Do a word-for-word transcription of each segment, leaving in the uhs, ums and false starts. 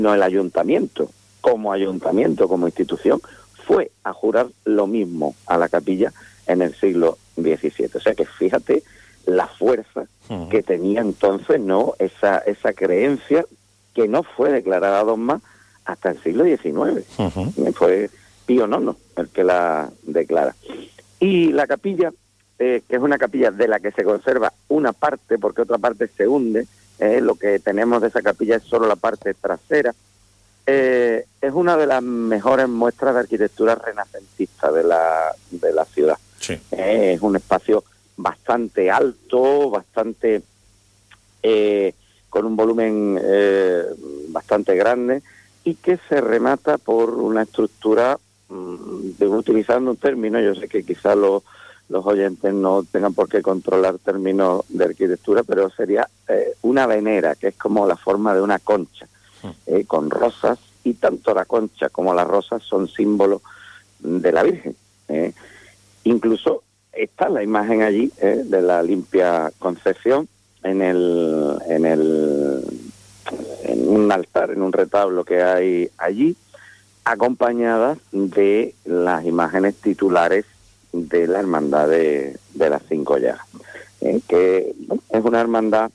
no el ayuntamiento, como ayuntamiento, como institución, fue a jurar lo mismo a la capilla en el siglo diecisiete. O sea que fíjate la fuerza uh-huh. que tenía entonces, ¿no?, esa esa creencia que no fue declarada dogma hasta el siglo diecinueve. Uh-huh. Fue Pío noveno el que la declara. Y la capilla, eh, que es una capilla de la que se conserva una parte, porque otra parte se hunde, eh, lo que tenemos de esa capilla es solo la parte trasera, eh, es una de las mejores muestras de arquitectura renacentista de la, de la ciudad. Sí. Eh, es un espacio bastante alto, bastante eh, con un volumen eh, bastante grande, y que se remata por una estructura, mmm, de, utilizando un término, yo sé que quizás los, los oyentes no tengan por qué controlar términos de arquitectura, pero sería eh, una venera, que es como la forma de una concha, eh, con rosas, y tanto la concha como las rosas son símbolos de la Virgen. Eh. Incluso está la imagen allí eh, de la Limpia Concepción en el en el en un altar, en un retablo que hay allí, acompañadas de las imágenes titulares de la hermandad de, de las Cinco Llagas, eh, que bueno, es una hermandad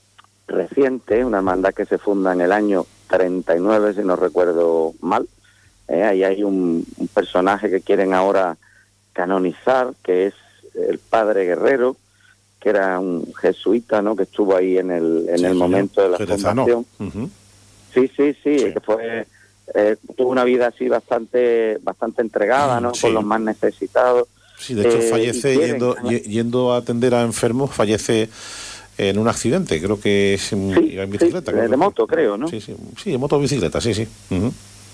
reciente, una hermandad que se funda en el año treinta y nueve, si no recuerdo mal. Eh, ahí hay un, un personaje que quieren ahora canonizar, que es el padre Guerrero, que era un jesuita, ¿no?, que estuvo ahí en el en sí, el momento de la fundación. Uh-huh. Sí, sí, sí, sí, que fue eh, tuvo una vida así bastante bastante entregada, ¿no?, sí, con los más necesitados. Sí, de hecho eh, fallece quieren, yendo ¿no? yendo a atender a enfermos, fallece en un accidente, creo que es en, sí, iba en bicicleta. Sí, creo de que, moto, creo, ¿no? Sí, sí, sí, de moto o bicicleta, sí, sí. Uh-huh.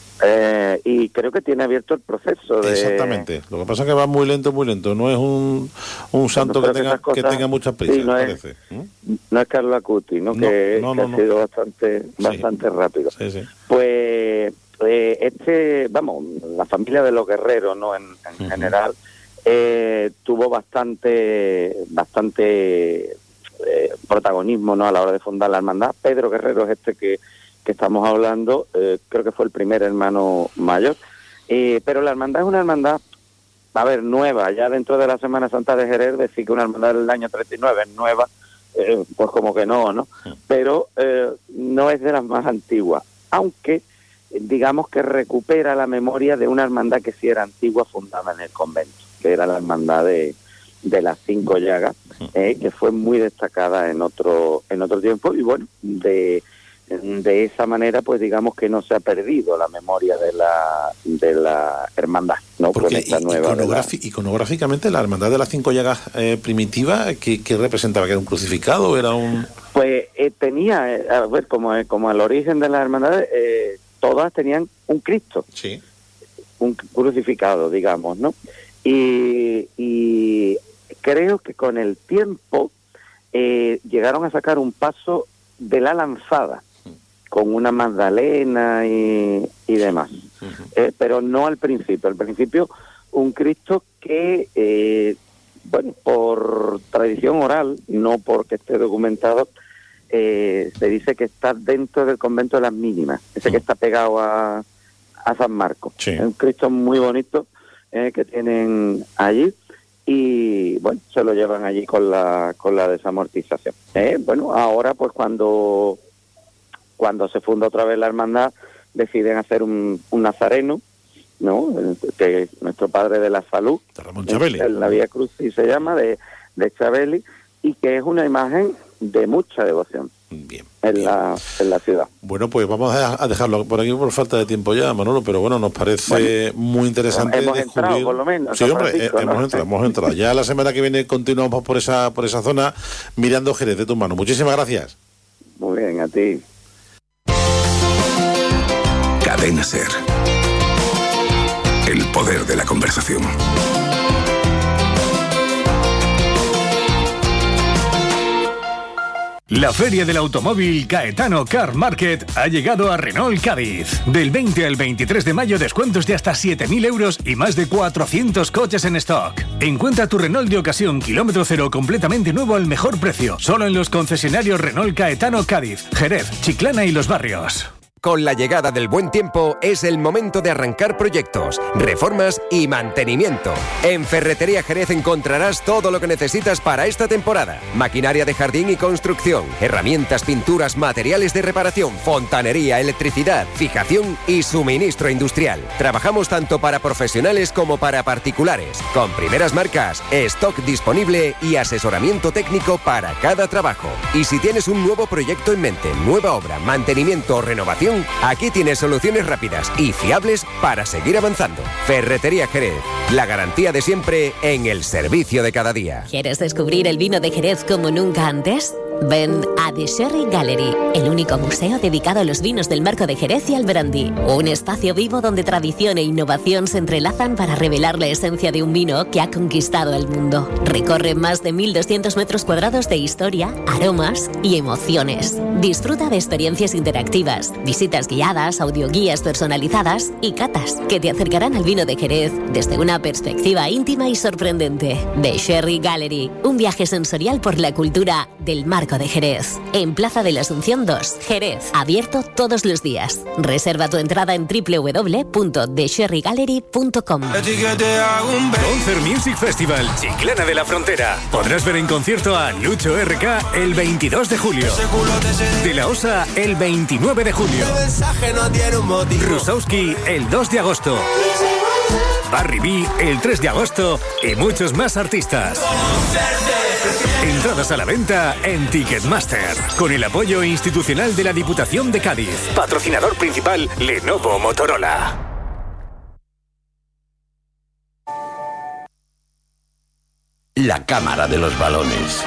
Eh, y creo que tiene abierto el proceso de... Exactamente, lo que pasa es que va muy lento, muy lento, no es un, un santo que tenga, cosas, que tenga mucha prisa, sí, no parece. Es, ¿Mm? No es Carlo Acuti, ¿no? no que, no, no, que ha no. sido bastante, bastante sí. rápido. Sí, sí. Pues eh, este, vamos, la familia de los Guerreros, ¿no?, en, en uh-huh. general, eh, tuvo bastante, bastante eh, protagonismo, ¿no?, a la hora de fundar la hermandad. Pedro Guerrero es este que que estamos hablando, eh, creo que fue el primer hermano mayor, eh, pero la hermandad es una hermandad, a ver, nueva, ya dentro de la Semana Santa de Jerez, decir que una hermandad del año treinta y nueve es nueva, eh, pues como que no, ¿no? Pero eh, no es de las más antiguas, aunque digamos que recupera la memoria de una hermandad que sí era antigua, fundada en el convento, que era la hermandad de, de las Cinco Llagas, eh, que fue muy destacada en otro, en otro tiempo, y bueno, de... de esa manera, pues digamos que no se ha perdido la memoria de la de la hermandad, ¿no? Porque esta nueva iconografi- la... iconográficamente la hermandad de las Cinco Llagas eh, primitiva, ¿qué, ¿qué representaba? ¿Que era un crucificado? ¿Era un...? Pues eh, tenía, eh, a ver, como, eh, como al origen de las hermandades, eh, todas tenían un Cristo, sí, un crucificado, digamos, ¿no? Y, y creo que con el tiempo eh, llegaron a sacar un paso de la lanzada, con una Magdalena y, y demás. Uh-huh. Eh, pero no al principio. Al principio, un Cristo que, eh, bueno, por tradición oral, no porque esté documentado, eh, se dice que está dentro del convento de las Mínimas, ese uh-huh. que está pegado a, a San Marcos. Sí. Es un Cristo muy bonito eh, que tienen allí, y bueno, se lo llevan allí con la con la desamortización. Eh, bueno, ahora pues cuando... Cuando se funda otra vez la hermandad, deciden hacer un, un nazareno, ¿no?, que es nuestro Padre de la Salud, de Ramón Chabeli, en la Vía Crucis se llama, de, de Chabeli, y que es una imagen de mucha devoción. Bien, en bien. la en la ciudad. Bueno, pues vamos a dejarlo por aquí por falta de tiempo ya, Manolo, pero bueno, nos parece bueno, muy interesante hemos descubrir... entrado, por lo menos. Sí, hombre, eh, ¿no? hemos entrado, hemos entrado. Ya la semana que viene continuamos por esa por esa zona mirando Jerez de tus manos. Muchísimas gracias. Muy bien, a ti. Cadena SER. El poder de la conversación. La Feria del Automóvil Caetano Car Market ha llegado a Renault Cádiz. Del veinte al veintitrés de mayo, descuentos de hasta siete mil euros y más de cuatrocientos coches en stock. Encuentra tu Renault de ocasión kilómetro cero completamente nuevo al mejor precio. Solo en los concesionarios Renault Caetano Cádiz, Jerez, Chiclana y Los Barrios. Con la llegada del buen tiempo es el momento de arrancar proyectos, reformas y mantenimiento. En Ferretería Jerez encontrarás todo lo que necesitas para esta temporada. Maquinaria de jardín y construcción, herramientas, pinturas, materiales de reparación, fontanería, electricidad, fijación y suministro industrial. Trabajamos tanto para profesionales como para particulares. Con primeras marcas, stock disponible y asesoramiento técnico para cada trabajo. Y si tienes un nuevo proyecto en mente, nueva obra, mantenimiento o renovación, aquí tienes soluciones rápidas y fiables para seguir avanzando. Ferretería Jerez, la garantía de siempre en el servicio de cada día. ¿Quieres descubrir el vino de Jerez como nunca antes? Ven a The Sherry Gallery, el único museo dedicado a los vinos del Marco de Jerez y al brandy. Un espacio vivo donde tradición e innovación se entrelazan para revelar la esencia de un vino que ha conquistado el mundo. Recorre más de mil doscientos metros cuadrados de historia, aromas y emociones. Disfruta de experiencias interactivas, visitas guiadas, audioguías personalizadas y catas que te acercarán al vino de Jerez desde una perspectiva íntima y sorprendente. The Sherry Gallery, un viaje sensorial por la cultura del Marco de Jerez. En Plaza de la Asunción dos, Jerez. Abierto todos los días. Reserva tu entrada en doble u doble u doble u punto the sherry gallery punto com. Concert Music Festival Chiclana de la Frontera. Podrás ver en concierto a Lucho R K el veintidós de julio. De la Osa el veintinueve de julio. Rusowski el dos de agosto. Barry B el tres de agosto y muchos más artistas. Entradas a la venta en Ticketmaster, con el apoyo institucional de la Diputación de Cádiz. Patrocinador principal, Lenovo Motorola. La cámara de los balones.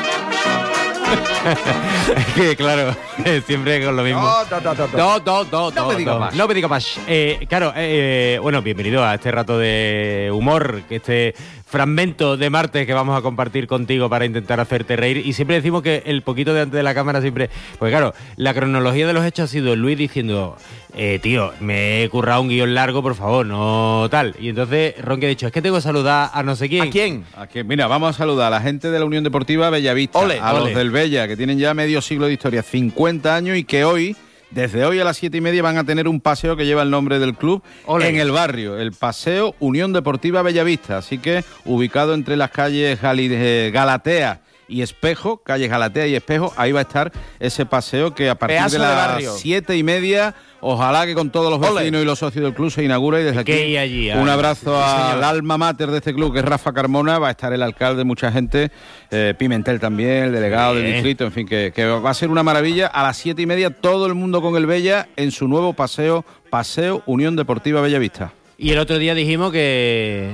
Que claro, siempre con lo mismo. No, no, no, no. No, no, no, No me diga más. No me diga más. Eh, claro, eh, bueno, bienvenido a este rato de humor, que este fragmento de martes que vamos a compartir contigo para intentar hacerte reír. Y siempre decimos que el poquito de antes de la cámara siempre... Pues claro, la cronología de los hechos ha sido Luis diciendo, eh, tío, me he currado un guión largo, por favor, no tal. Y entonces Ronqui ha dicho, es que tengo que saludar a no sé quién. ¿A quién? ¿A quién? Mira, vamos a saludar a la gente de la Unión Deportiva Bellavista, Ole, a ole. los del Bella, que tienen ya medio siglo de historia, cincuenta años, y que hoy, desde hoy a las siete y media, van a tener un paseo que lleva el nombre del club Ole. en el barrio, el Paseo Unión Deportiva Bellavista. Así que, ubicado entre las calles Gali- eh, Galatea y Espejo, calles Galatea y Espejo, ahí va a estar ese paseo que a partir Pedazo de de las barrio. siete y media, ojalá que con todos los Ole. vecinos y los socios del club se inaugure. Y desde aquí, Que hay allí, un ah, abrazo sí, al señor. alma mater de este club, que es Rafa Carmona. Va a estar el alcalde, mucha gente, eh, Pimentel también, el delegado Bien. del distrito, en fin, que, que va a ser una maravilla. A las siete y media, todo el mundo con el Bella en su nuevo paseo, Paseo Unión Deportiva Bellavista. Y el otro día dijimos que,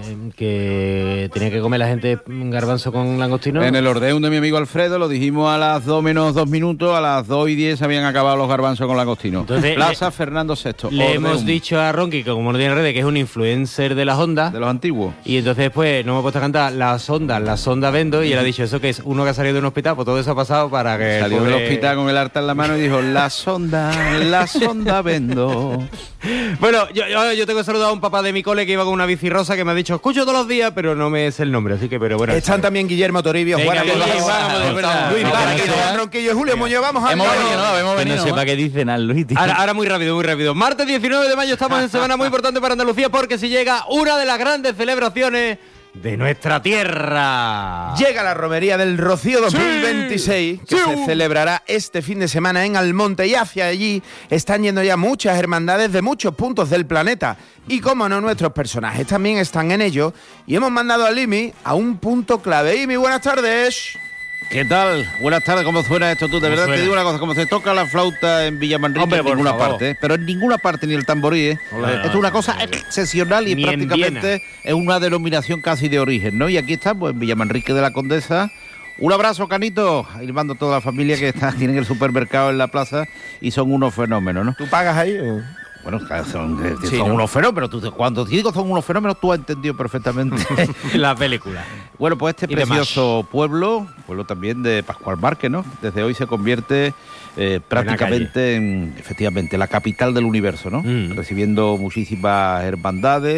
que tenía que comer la gente garbanzo con langostino. En el ordeum de mi amigo Alfredo lo dijimos a las dos menos dos minutos, a las dos y diez habían acabado los garbanzos con langostino. Entonces, Plaza le- Fernando sexto. Le Ordeum, hemos dicho a Ronqui, que como no tiene redes, que es un influencer de las ondas. de los antiguos. Y entonces después nos hemos puesto a cantar las ondas, las ondas vendo, y él ha dicho, ¿eso que es? Uno que ha salido de un hospital, pues todo eso ha pasado para que... Salió pobre- del hospital con el harta en la mano y dijo, la sonda, la sonda vendo. Bueno, yo, yo, yo tengo saludado a un papá de mi cole que iba con una bici rosa que me ha dicho, escucho todos los días, pero no me es el nombre, así que, pero bueno. Están también Guillermo Toribio, Venga, Juan Amor, Guillermo, Vázquez, vamos, de verdad. Luis No, Vázquez, no, no, Juan Ronquillo y Julio Muñoz. Vamos a Hemos hablar. venido, no, hemos Que venido. no sepa qué dice nada, Luis, tío. Ahora, ahora muy rápido, muy rápido. Martes diecinueve de mayo estamos en semana muy importante para Andalucía porque si llega una de las grandes celebraciones de nuestra tierra. Llega la romería del Rocío dos mil veintiséis, que Sí. se celebrará este fin de semana en Almonte, y hacia allí están yendo ya muchas hermandades de muchos puntos del planeta. Y como no, nuestros personajes también están en ello, y hemos mandado a Limi a un punto clave. Imi, buenas tardes. ¿Qué tal? Buenas tardes, ¿cómo suena esto tú? De verdad suena? te digo una cosa, como se toca la flauta en Villamanrique, Hombre, en por ninguna favor. parte, ¿eh? Pero en ninguna parte ni el tamborí, ¿eh? Hola. Esto es una cosa excepcional y Ni en prácticamente es una denominación casi de origen, ¿no? Y aquí estamos, en Villamanrique de la Condesa. Un abrazo, Canito, y mando a toda la familia que está, tienen el supermercado en la plaza y son unos fenómenos, ¿no? ¿Tú pagas ahí o...? Bueno, claro, son, eh, Sí, son ¿no? unos fenómenos. Tú, cuando te digo son unos fenómenos, tú has entendido perfectamente. La película. Bueno, pues este Y demás. precioso pueblo, pueblo también de Pascual Márquez, ¿no? Desde hoy se convierte eh, prácticamente en, efectivamente, la capital del universo, ¿no? Mm. Recibiendo muchísimas hermandades,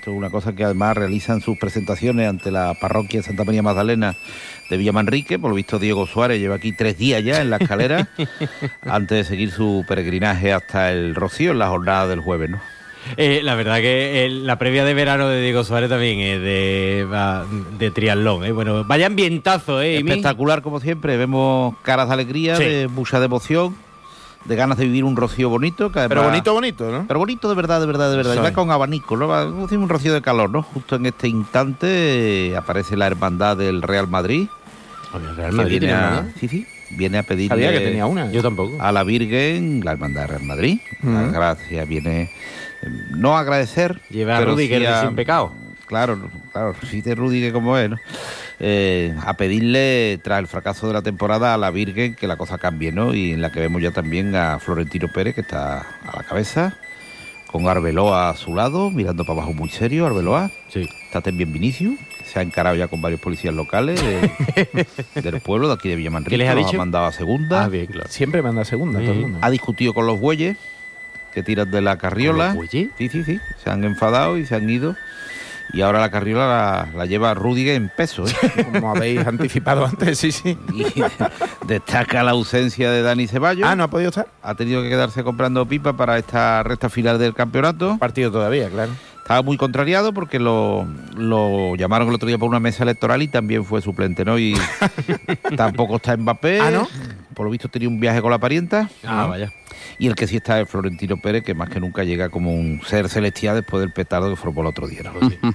Esto es una cosa que además realizan sus presentaciones ante la parroquia de Santa María Magdalena de Villamanrique. Por lo visto Diego Suárez lleva aquí tres días ya en la escalera antes de seguir su peregrinaje hasta el Rocío en la jornada del jueves, ¿no? Eh, la verdad que eh, la previa de verano de Diego Suárez también es de, de triatlón. ¿eh? Bueno, vaya ambientazo, ¿eh? Espectacular, como siempre. Vemos caras de alegría, sí, de mucha devoción, de ganas de vivir un rocío bonito. Que además, pero bonito, bonito, ¿no? Pero bonito de verdad, de verdad, de verdad. Y va con abanico, ¿no? Va un rocío de calor, ¿no? Justo en este instante eh, aparece la hermandad del Real Madrid. ¿El Real Madrid tiene a, una? Sí, sí. Viene a pedirle Sabía que tenía una. Yo tampoco. A la Virgen, la hermandad del Real Madrid. Uh-huh. La gracia viene... No a agradecer. Lleva a Rudiger sí sin pecado. Claro, claro, sí de Rudiger como es, ¿no? Eh, a pedirle, tras el fracaso de la temporada, a la Virgen que la cosa cambie, ¿no? Y en la que vemos ya también a Florentino Pérez, que está a la cabeza, con Arbeloa a su lado, mirando para abajo muy serio, Arbeloa. Sí. Está también Vinicius, que se ha encarado ya con varios policías locales de, del pueblo, de aquí de Villamanrique. ¿Qué les ha dicho? Ha mandado a segunda. Ah, bien, claro. Siempre manda a segunda, sí. Todo el mundo. Ha discutido con los bueyes que tiran de la carriola. ¿Los bueyes? Sí, sí, sí. Se han enfadado y se han ido. Y ahora la carriola la, la lleva Rudiger en peso, ¿eh? Como habéis anticipado antes, sí, sí. Y destaca la ausencia de Dani Ceballos. Ah, ¿no ha podido estar? Ha tenido que quedarse comprando pipa para esta recta final del campeonato. Partido todavía, claro. Estaba muy contrariado porque lo, lo llamaron el otro día por una mesa electoral y también fue suplente, ¿no? Y tampoco está Mbappé. ¿Ah, no? Por lo visto tenía un viaje con la parienta. Ah, ¿no? vaya. Y el que sí está es Florentino Pérez, que más que nunca llega como un ser celestial después del petardo que formó el otro día, ¿no? Sí.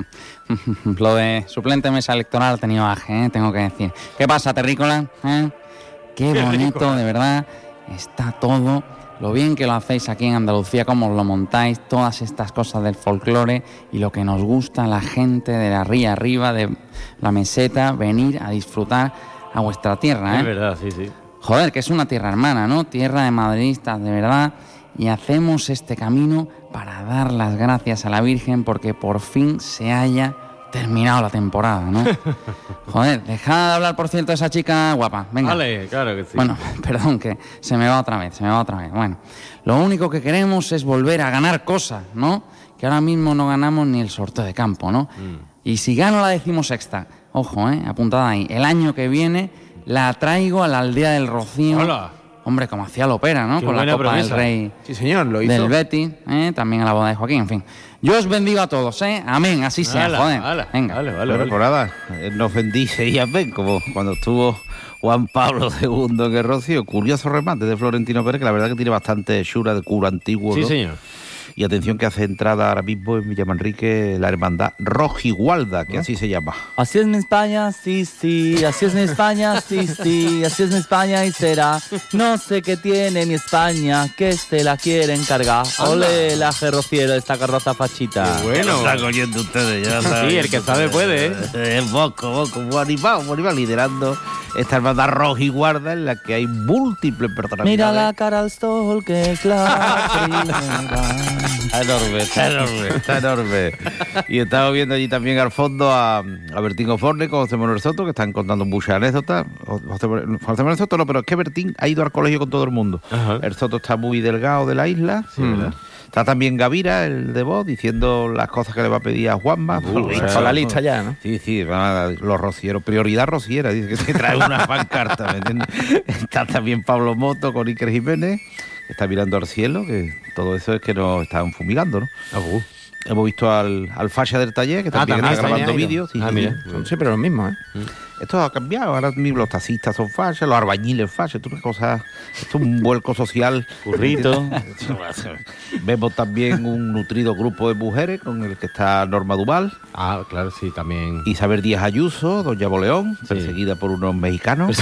Lo de suplente mesa electoral ha tenido aje, ¿eh? Tengo que decir. ¿Qué pasa, terrícola? ¿Eh? Qué bonito, de verdad. Está todo. Lo bien que lo hacéis aquí en Andalucía, cómo lo montáis, todas estas cosas del folclore y lo que nos gusta a la gente de la ría arriba, de la meseta, venir a disfrutar a vuestra tierra, ¿eh? Es verdad, sí, sí. Joder, que es una tierra hermana, ¿no? Tierra de madridistas, de verdad. Y hacemos este camino para dar las gracias a la Virgen porque por fin se haya terminado la temporada, ¿no? Joder, dejad de hablar, por cierto, de esa chica guapa. Venga. Vale, claro que sí. Bueno, perdón, que se me va otra vez, se me va otra vez. Bueno, lo único que queremos es volver a ganar cosas, ¿no? Que ahora mismo no ganamos ni el sorteo de campo, ¿no? Mm. Y si gano la decimosexta, ojo, ¿eh? Apuntada ahí, el año que viene la traigo a la aldea del Rocío. Hola. Hombre, como hacía Lopera, ¿no? Qué con la Copa promesa. del Rey. Sí, señor, lo hizo. Del Betis, ¿eh? También a la boda de Joaquín, en fin. Yo os bendigo a todos, ¿eh? Amén, así sea, Ala, joder. ala. Venga. Vale, vale, Bueno, vale. por nada, él nos bendice y amén, como cuando estuvo Juan Pablo segundo en el Rocío. Curioso remate de Florentino Pérez, que la verdad que tiene bastante chura de cura antiguo, Sí, ¿no? señor. Y atención que hace entrada ahora mismo en Villamanrique la hermandad Rojigualda, que así se llama. Así es mi España, sí, sí, así es mi España, sí, sí, así es mi España y será. No sé qué tiene mi España, que se la quieren cargar. Ole, la rociero de esta carroza fachita. Qué bueno. Están oyendo ustedes ya. Sí, el que sabe puede, ¿eh? Es Bosco, Bosco, muy animado, muy animado, liderando esta hermandad Rojigualda en la que hay múltiples personalidades. Mira la cara al sol que es la primera. Está enorme, está enorme, está enorme. Y estamos viendo allí también al fondo a, a Bertín Oforne con José Manuel Soto, que están contando muchas anécdotas. José, José Manuel Soto no, pero es que Bertín ha ido al colegio con todo el mundo. Ajá. El Soto está muy delgado de la isla. Sí, ¿verdad? Está también Gavira, el de voz, diciendo las cosas que le va a pedir a Juanma. Uh, está la lista ya, ¿no? Sí, sí, van a, los rocieros, prioridad rociera, dice que se trae una pancarta, ¿me entiendes? Está también Pablo Moto con Iker Jiménez, que está mirando al cielo, que todo eso es que nos están fumigando, ¿no? Uh. Hemos visto al, al Fasha del taller, que también, Ah, también está grabando está ahí. vídeos. Sí, Ah, sí, mira. sí. Son siempre los mismos, ¿eh? Esto ha cambiado, ahora mismo los taxistas son fachas, los albañiles fachas, esto es una cosa, esto es un vuelco social. Currito. Vemos también un nutrido grupo de mujeres con el que está Norma Duval, Ah, claro, sí, también. Isabel Díaz Ayuso, Doña Boleón, Sí. perseguida por unos mexicanos.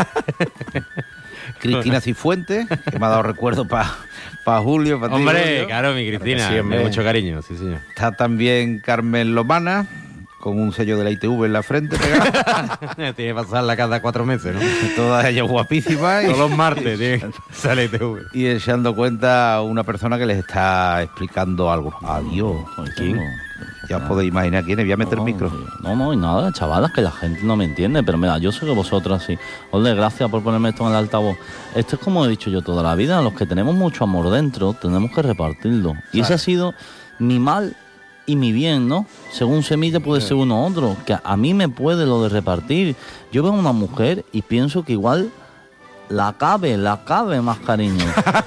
Cristina Cifuentes, que me ha dado recuerdo para pa Julio, para ti, Hombre, Julio. claro, mi Cristina. Sí, hombre. de mucho cariño, sí, señor. Está también Carmen Lomana, con un sello de la I T V en la frente pegado. Tiene que pasarla cada cuatro meses, ¿no? Todas ellas guapísimas. Todos los martes tiene que sale I T V. Y echando cuenta a una persona que les está explicando algo. Adiós. ¿Quién? Ya os podéis imaginar quién es. Voy a meter no, micro. No, no, y nada, chavalas, que la gente no me entiende, pero mira, yo sé que vosotros sí. Ole, gracias por ponerme esto en el altavoz. Esto es como he dicho yo toda la vida, los que tenemos mucho amor dentro, tenemos que repartirlo. Y ese ha sido mi mal y mi bien, ¿no? Según semilla puede ser uno u otro, que a mí me puede lo de repartir. Yo veo a una mujer y pienso que igual la cabe, la cabe más cariño.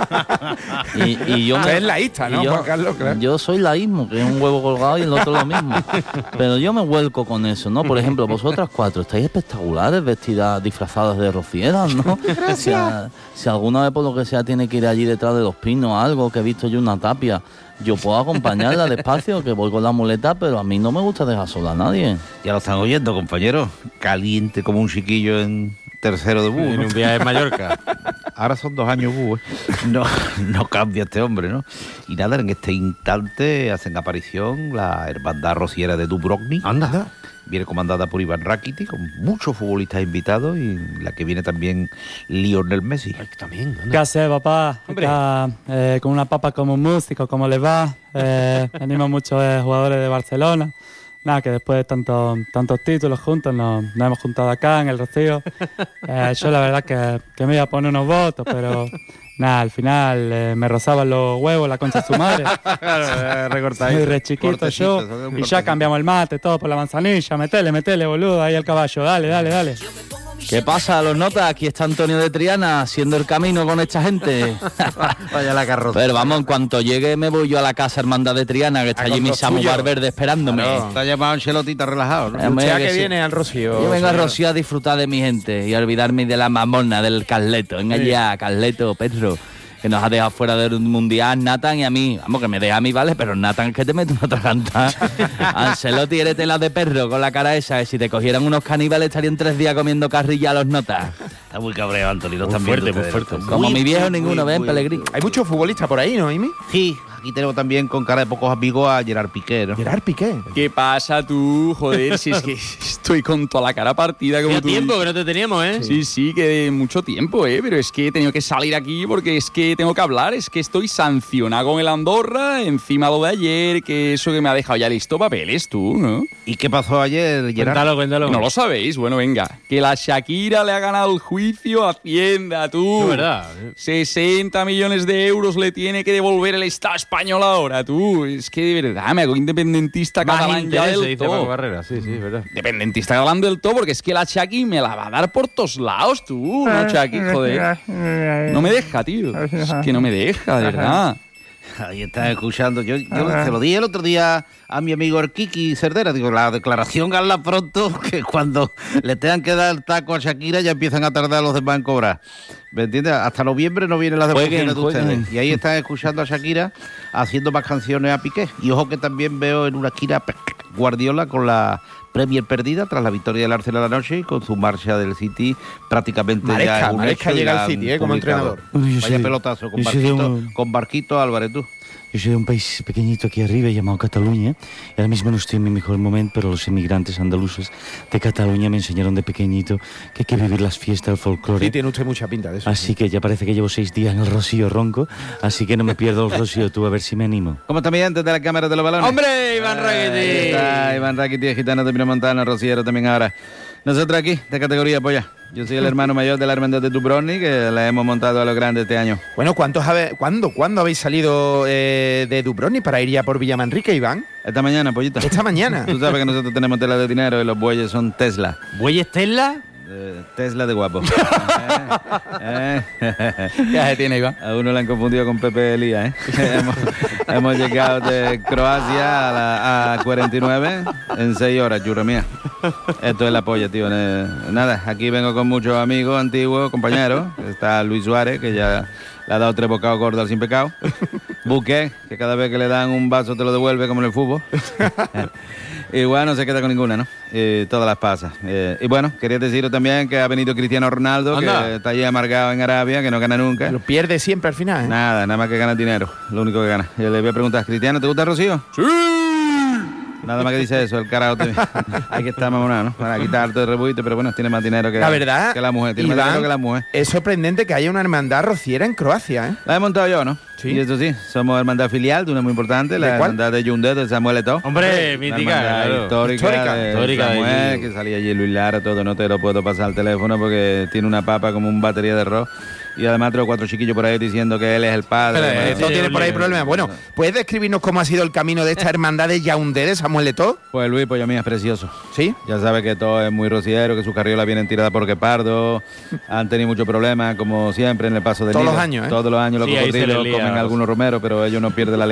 y, y yo me, es laísta, ¿no, yo, Juan Carlos? Claro. Yo soy laísmo, que es un huevo colgado y el otro lo mismo. Pero yo me vuelco con eso, ¿no? Por ejemplo, vosotras cuatro estáis espectaculares, vestidas, disfrazadas de rocieras, ¿no? Gracias. Si, a, si alguna vez por lo que sea tiene que ir allí detrás de los pinos, algo que he visto yo una tapia, yo puedo acompañarla despacio, que voy con la muleta, pero a mí no me gusta dejar sola a nadie. Ya lo están oyendo, compañeros. Caliente como un chiquillo en tercero de búho. En un viaje en Mallorca. Ahora son dos años búho. ¿eh? No, no cambia este hombre, ¿no? Y nada, en este instante hacen aparición la hermandad rociera de Dubrovnik. Anda. Viene comandada por Iván Rakitic, con muchos futbolistas invitados, y la que viene también Lionel Messi. Ay, también. ¿Qué hace, papá? Acá, eh, con una papa como músico, ¿cómo le va? Eh, venimos muchos eh, jugadores de Barcelona. Nada, que después de tantos, tantos títulos juntos nos, nos hemos juntado acá en el Rocío. Eh, yo la verdad que, que me iba a poner unos votos, pero nada, al final eh, me rozaban los huevos, la concha de su madre. Claro, recortadito. Soy re chiquito yo. Y ya cambiamos el mate, todo por la manzanilla. Metele, metele, boludo, ahí al caballo. Dale, dale, dale. ¿Qué pasa, los notas? Aquí está Antonio de Triana haciendo el camino con esta gente. Vaya la carroza. Pero vamos, en cuanto llegue me voy yo a la casa Hermandad de Triana, que está allí mi Samu Valverde esperándome. Claro. Está llamado Ancelotti, está relajado, ¿no? O sea que, que viene sí. al Rocío. Yo vengo señor. a Rocío a disfrutar de mi gente y a olvidarme de la mamona, del Carleto. Venga Sí. ya, Carleto, Pedro, que nos ha dejado fuera del Mundial, Nathan y a mí. Vamos, que me deja a mí, ¿vale? Pero Nathan es que te mete una atraganta. Ancelotti, eres tela de perro con la cara esa, que si te cogieran unos caníbales estarían tres días comiendo carrilla a los notas. Está muy cabreado, Antonio. Lo Muy están fuerte, viendo muy ustedes. fuerte. Como Muy, mi viejo muy, ninguno, muy, ven, muy, Pellegrini. Hay muchos futbolistas por ahí, ¿no, Imi? Sí, aquí tenemos también con cara de pocos amigos a Gerard Piqué, ¿no? Gerard Piqué. ¿Qué pasa tú? Joder, si es que estoy con toda la cara partida como Hacía tú. tiempo que no te teníamos, ¿eh? Sí, sí, que mucho tiempo, ¿eh? Pero es que he tenido que salir aquí porque es que tengo que hablar. Es que estoy sancionado con el Andorra, encima lo de ayer, que eso que me ha dejado ya listo papeles, tú, ¿no? ¿Y qué pasó ayer, Gerard? Cuéntalo, cuéntalo. No lo sabéis. Bueno, venga. Que la Shakira le ha ganado el juicio a Hacienda, tú. Es verdad. sesenta millones de euros le tiene que devolver el Estado español ahora, tú. Es que de verdad me hago independentista Más catalán ya interés, del dice Paco todo. Barrera. Sí, sí, es verdad. Independentista catalán del todo, porque es que la Shaki me la va a dar por todos lados, tú. No, Shaki, joder. No me deja, tío. Es que no me deja, de verdad. Ahí están escuchando. Yo, yo se lo dije el otro día a mi amigo el Kiki Cerdera. Digo, la declaración hazla pronto, que cuando le tengan que dar taco a Shakira ya empiezan a tardar los demás en cobrar. ¿Me entiendes? Hasta noviembre no vienen las devoluciones de jueguen. ustedes. Y ahí están escuchando a Shakira haciendo más canciones a Piqué. Y ojo que también veo en una esquina Guardiola con la Premier perdida tras la victoria del Arsenal anoche y con su marcha del City prácticamente Maresca, ya es un Maresca hecho y llega la al City, han ¿eh? Como publicado. entrenador. Uy, yo Vaya soy- pelotazo con yo soy de Barquito, un- con Barquito Álvarez, tú. Yo soy de un país pequeñito aquí arriba llamado Cataluña. Y ahora mismo no estoy en mi mejor momento, pero los emigrantes andaluces de Cataluña me enseñaron de pequeñito que hay que vivir las fiestas, el folclore. Sí, tiene usted mucha pinta de eso. Así que ya parece que llevo seis días en el Rocío ronco, así que no me pierdo el Rocío, tú a ver si me animo. ¿Cómo está mi gente de la cámara de los balones? ¡Hombre, Iván Ahí Rakitic! está Iván Rakitic, gitano de Pinomontano, Rociero también ahora. Nosotros aquí, de categoría polla. Yo soy el hermano mayor de la hermandad de Dubrovnik, que la hemos montado a lo grande este año. Bueno, ¿cuántos habe- ¿cuándo, ¿cuándo habéis salido eh, de Dubrovnik para ir ya por Villamanrique, Iván? Esta mañana, pollita. Esta mañana. Tú sabes que nosotros tenemos tela de dinero y los bueyes son Tesla. ¿Bueyes Tesla? Eh, Tesla de guapo. Eh, eh. Ya se tiene, Iván. A uno le han confundido con Pepe Elías, ¿eh? hemos, hemos llegado de Croacia a, la, a cuarenta y nueve en seis horas, churra mía. Esto es la polla, tío. Eh, Nada, aquí vengo con muchos amigos antiguos, compañeros. Está Luis Suárez, que ya le ha dado tres bocados gordos al sin pecado. Buque, que cada vez que le dan un vaso te lo devuelve como en el fútbol. Y bueno, no se queda con ninguna, ¿no? Eh, todas las pasas. Eh, y bueno, quería deciros también que ha venido Cristiano Ronaldo, Anda. que está allí amargado en Arabia, que no gana nunca. Lo pierde siempre al final, ¿eh? Nada, nada más que gana dinero, lo único que gana. Yo le voy a preguntar, Cristiano, ¿te gusta Rocío? ¡Sí! Nada más que dice eso, el carajo. te- Hay que estar mamonado, ¿no? Para quitar harto de rebuite, pero bueno, tiene más dinero que La verdad, que la mujer. Tiene más Iván, dinero que la mujer. es sorprendente que haya una hermandad rociera en Croacia, ¿eh? La he montado yo, ¿no? Sí. Y eso sí, somos hermandad filial de una muy importante, la ¿De cuál? hermandad de Yundet, de Samuel Eto'o. Hombre, Una mítica, hermandad claro. histórica, Histórica. de Histórica de Samuel, allí. que salía allí Luis Lara, todo. No te lo puedo pasar al teléfono porque tiene una papa como un batería de arroz. y además tres o cuatro chiquillos por ahí diciendo que él es el padre. Pero, bueno, esto sí, tiene por ahí sí, problemas. Bueno, ¿puedes describirnos cómo ha sido el camino de esta hermandad de Yaoundé de Samuel Eto'o? Pues Luis, pues a mí es precioso. ¿Sí? Ya sabe que todo es muy rociero, que sus carriolas vienen tiradas por guepardo, han tenido muchos problemas, como siempre, en el paso de Todos los años, ¿eh? Todos los años los Sí, ahí se cocodrilos le lía. comen algunos romeros, pero ellos no pierden la alegría.